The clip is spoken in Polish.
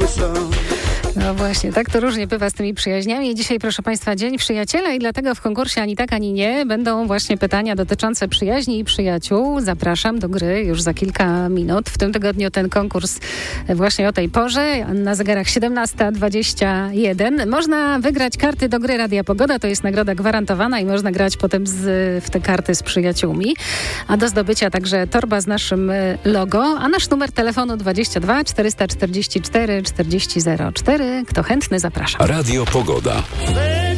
No właśnie, tak to różnie bywa z tymi przyjaźniami. Dzisiaj, proszę Państwa, Dzień Przyjaciela i dlatego w konkursie Ani tak, ani nie będą właśnie pytania dotyczące przyjaźni i przyjaciół. Zapraszam do gry już za kilka minut. W tym tygodniu ten konkurs właśnie o tej porze, na zegarach 17:21. Można wygrać karty do gry Radia Pogoda, to jest nagroda gwarantowana i można grać potem w te karty z przyjaciółmi. A do zdobycia także torba z naszym logo, a nasz numer telefonu 22 444 4004. Kto chętny, zapraszam. Radio Pogoda.